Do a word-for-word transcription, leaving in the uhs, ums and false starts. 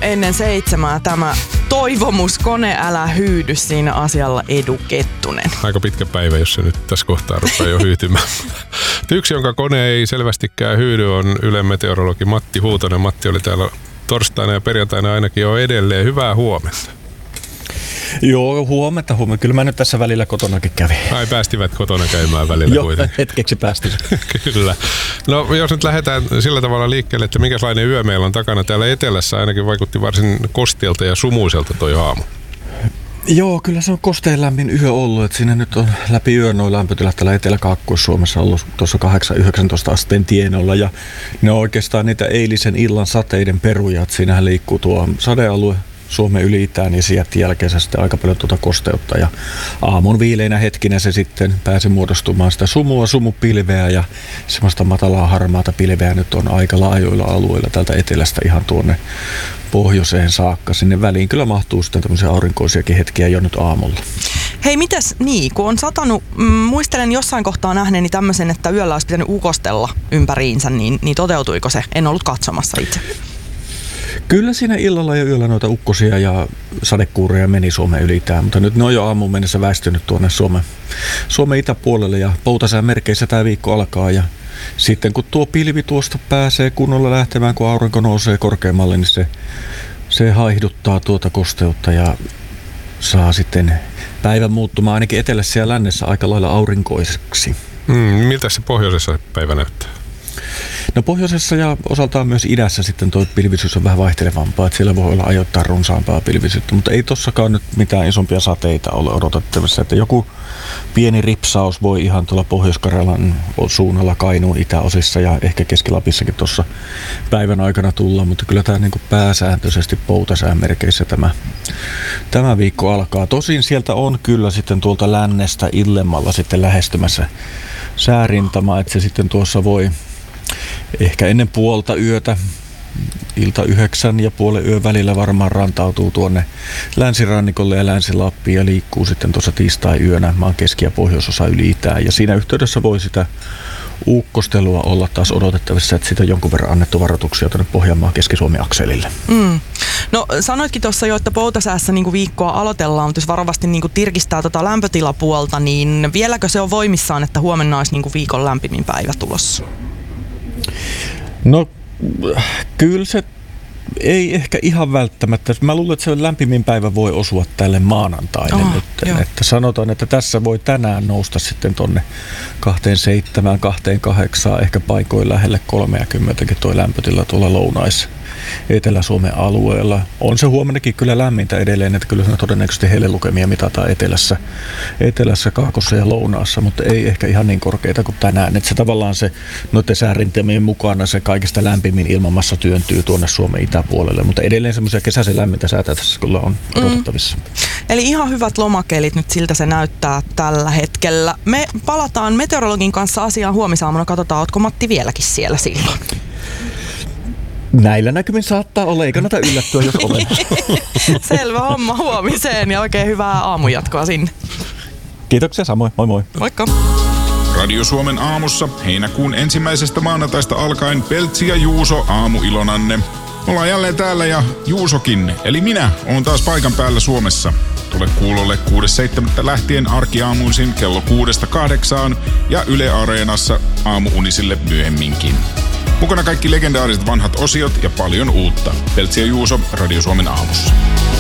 ennen seitsemää tämä toivomus, kone älä hyydy siinä asialla Edu Kettunen. Aika pitkä päivä, jos se nyt tässä kohtaa rupeaa jo hyytymään. Yksi, jonka kone ei selvästikään hyydy, on Ylen meteorologi Matti Huutonen. Matti oli täällä torstaina ja perjantaina ainakin jo edelleen. Hyvää huomenta. Joo, huomenta, huomenta. Kyllä mä nyt tässä välillä kotonakin kävin. Ai, päästivät kotona käymään välillä Joo, kuitenkin. hetkeksi päästiin. Kyllä. No jos nyt lähdetään sillä tavalla liikkeelle, että minkälainen yö meillä on takana. Täällä etelässä ainakin vaikutti varsin kosteelta ja sumuiselta toi aamu. Joo, kyllä se on kosteen lämmin yö ollut. Että siinä nyt on läpi yön noin lämpötilat täällä Etelä-Kaakkois-Suomessa ollut tuossa kahdeksan yhdeksäntoista asteen tienoilla. Ja ne on oikeastaan niitä eilisen illan sateiden peruja. Että siinähän liikkuu tuo sadealue Suomen yli itään ja sieltä jälkeensä sitten aika paljon tuota kosteutta. Ja aamun viileinä hetkinä se sitten pääsi muodostumaan sitä sumua, sumupilveä ja semmoista matalaa harmaata pilveä nyt on aika laajoilla alueilla täältä etelästä ihan tuonne pohjoiseen saakka. Sinne väliin kyllä mahtuu sitten tämmöisiä aurinkoisiakin hetkiä jo nyt aamulla. Hei, mitäs niin, kun on satanut, mm, muistelen jossain kohtaa nähneeni tämmöisen, että yöllä olisi pitänyt ukostella ympäriinsä, niin, niin toteutuiko se? En ollut katsomassa itse. Kyllä siinä illalla ja yöllä noita ukkosia ja sadekuureja meni Suomen ylitään, mutta nyt ne on jo aamuun mennessä väistynyt tuonne Suomen, Suomen itäpuolelle ja poutasään merkeissä tämä viikko alkaa ja sitten kun tuo pilvi tuosta pääsee kunnolla lähtemään, kun aurinko nousee korkeammalle, niin se, se haihduttaa tuota kosteutta ja saa sitten päivän muuttumaan ainakin etelässä ja lännessä aika lailla aurinkoiseksi. Mm, miltä se pohjoisessa päivä näyttää? No pohjoisessa ja osaltaan myös idässä sitten tuo pilvisyys on vähän vaihtelevampaa, että siellä voi olla ajoittain runsaampaa pilvisyyttä, mutta ei tossakaan nyt mitään isompia sateita ole odotettavissa, että joku pieni ripsaus voi ihan tuolla Pohjois-Karjalan suunnalla Kainuun itäosissa ja ehkä Keski-Lapissakin tuossa päivän aikana tulla, mutta kyllä tämä niin kuin pääsääntöisesti poutasään merkeissä tämä, tämä viikko alkaa. Tosin sieltä on kyllä sitten tuolta lännestä illemmalla sitten lähestymässä säärintama, että se sitten tuossa voi ehkä ennen puolta yötä, ilta yhdeksän ja puolen yön välillä varmaan rantautuu tuonne länsirannikolle ja Länsi-Lappiin ja liikkuu sitten tuossa tiistai-yönä maan keski- ja pohjoisosa yli itään. Ja siinä yhteydessä voi sitä ukkostelua olla taas odotettavissa, että siitä on jonkun verran annettu varoituksia tuonne Pohjanmaan Keski-Suomen akselille. Mm. No sanoitkin tuossa jo, että poutasäässä niin kuin viikkoa aloitellaan, mutta jos varovasti niin kuin tirkistää tota lämpötilapuolta, niin vieläkö se on voimissaan, että huomenna olisi niin kuin viikon lämpimin päivä tulossa? No kyllä se ei ehkä ihan välttämättä. Mä luulen, että se lämpimin päivä voi osua tälle maanantaille oh, nyt. Joo. Että sanotaan, että tässä voi tänään nousta sitten tonne kaksikymmentäseitsemän, kaksikymmentäkahdeksan, ehkä paikoin lähelle kolmekymmentäkin tuo lämpötila tuolla lounais Etelä-Suomen alueella. On se huomennakin kyllä lämmintä edelleen, että kyllä siinä todennäköisesti hellelukemia mitataan etelässä, etelässä, kaakossa ja lounaassa, mutta ei ehkä ihan niin korkeita kuin tänään. Että se tavallaan se noiden säärintämien mukana se kaikista lämpimin ilmamassa työntyy tuonne Suomen itäpuolelle, mutta edelleen semmoisia kesäisen lämmintä säätä tässä kyllä on odotettavissa. Mm. Eli ihan hyvät lomakelit nyt siltä se näyttää tällä hetkellä. Me palataan meteorologin kanssa asiaan huomisaamuna. Katsotaan, ootko Matti vieläkin siellä silloin? Näillä näkymin saattaa olla, ei kannata yllättyä, jos olen. Selvä homma, huomiseen ja oikein hyvää aamujatkoa sinne. Kiitoksia samoin, moi moi. Moikka. Radio Suomen aamussa heinäkuun ensimmäisestä maanantaista alkaen Peltsi ja Juuso aamuilonanne. Ollaan jälleen täällä ja Juusokin, eli minä, oon taas paikan päällä Suomessa. Tule kuulolle kuudes seitsemättä lähtien arkiaamuisin kello kuudesta kahdeksaan ja Yle Areenassa aamuunisille myöhemminkin. Mukana kaikki legendaariset vanhat osiot ja paljon uutta. Peltsi ja Juuso Radio Suomen aamussa.